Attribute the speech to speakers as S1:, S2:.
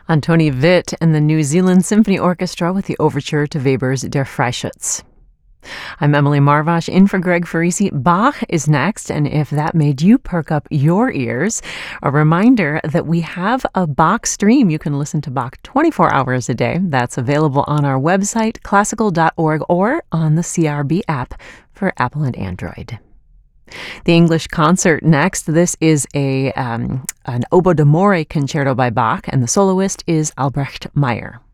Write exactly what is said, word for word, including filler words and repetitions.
S1: Antoni Witt and the New Zealand Symphony Orchestra with the overture to Weber's Der Freischütz. I'm Emily Marvash, in for Greg Farisi. Bach is next, and if that made you perk up your ears, a reminder that we have a Bach stream. You can listen to Bach twenty-four hours a day. That's available on our website, classical dot org, or on the C R B app for Apple and Android. The English concert next. This is a um, an oboe d'amore concerto by Bach, and the soloist is Albrecht Meyer.